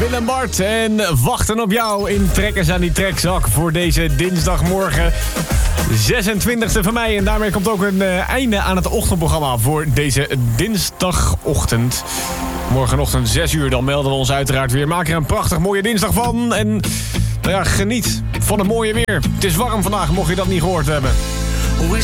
Willem Bart en wachten op jou in Trekkers aan die Trekzak voor deze dinsdagmorgen 26e van mei. En daarmee komt ook een einde aan het ochtendprogramma voor deze dinsdagochtend. Morgenochtend 6 uur, dan melden we ons uiteraard weer. Maak er een prachtig mooie dinsdag van en geniet van het mooie weer. Het is warm vandaag, mocht je dat niet gehoord hebben.